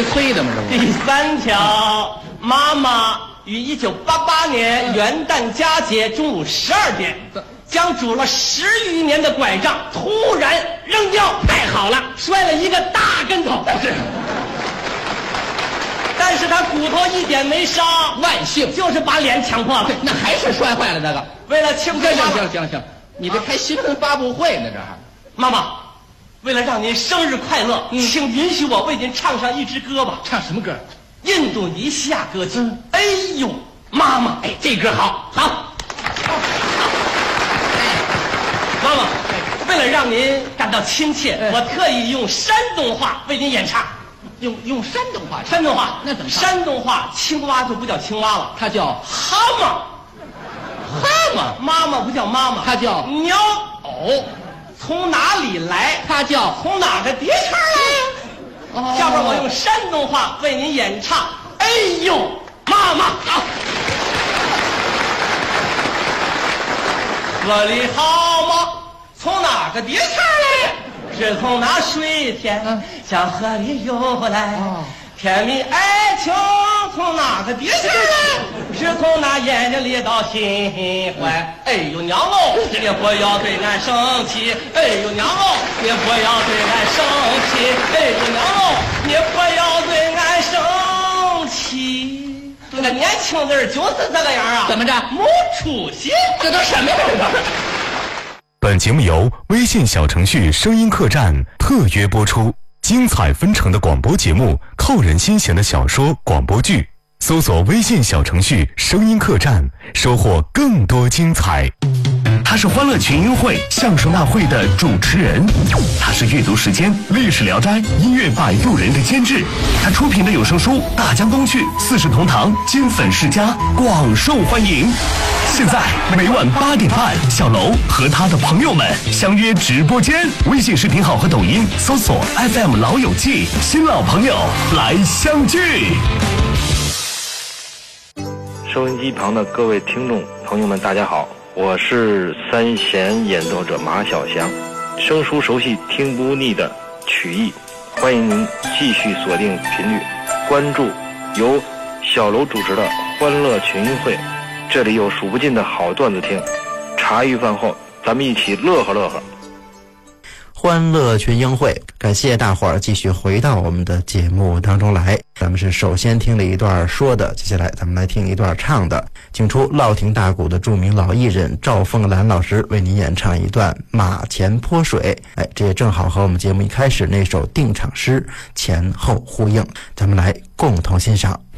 催的吗？这不。 第3条，妈妈于1988年元旦佳节中午12点，将拄了10余年的拐杖突然扔掉， 太好了， 摔了一个大跟头。但是他骨头一点没伤， 万幸， 就是把脸抢破了。 那还是摔坏了这个。 为了庆祝， 行，你这开新闻发布会呢？这还， 妈妈，为了让您生日快乐，请允许我为您唱上一支歌吧。 唱什么歌？ 印度尼西亚歌曲。哎呦，妈妈， 哎，这歌好。 妈妈，为了让您感到亲切，我特意用山东话为您演唱。 用山东话， 山东话那怎么唱？ 山东话青蛙就不叫青蛙了， 它叫蛤蟆。妈妈不叫妈妈， 它叫鸟偶。从哪里来？ 它叫从哪个地方来？下边我用山东话为您演唱。哎呦，妈妈好。河里好吗？从哪个地方来？是从那水天向河里游来。甜蜜爱情从哪个地方来？是从那眼睛里到心怀。哎呦娘哦，你不要对俺生气。哎呦娘哦，你不要对俺生气。哎呦娘哦，你不要对俺生气。这个年轻人就是这个样啊！ 怎么着？ 没出息！ 这都什么呀？ 本节目由微信小程序声音客栈特约播出，精彩纷呈的广播节目，扣人心弦的小说广播剧，搜索微信小程序声音客栈，收获更多精彩。 他是欢乐群英会相声大会的主持人，他是阅读时间历史聊斋音乐摆渡人的监制，他出品的有声书大江东去四世同堂金粉世家广受欢迎。现在每晚8点半，小楼和他的朋友们相约直播间，微信视频号和抖音搜索 FM 老友记，新老朋友来相聚。 收音机旁的各位听众朋友们，大家好，我是三弦演奏者马小祥，生疏熟悉听不腻的曲艺，欢迎您继续锁定频率，关注由小楼主持的欢乐群英会，这里有数不尽的好段子听，茶余饭后咱们一起乐呵乐呵。 欢乐群英会，感谢大伙儿继续回到我们的节目当中来。咱们是首先听了一段说的，接下来咱们来听一段唱的，请出烙亭大鼓的著名老艺人赵凤兰老师为您演唱一段马前泼水。这也正好和我们节目一开始那首定场诗前后呼应，咱们来共同欣赏。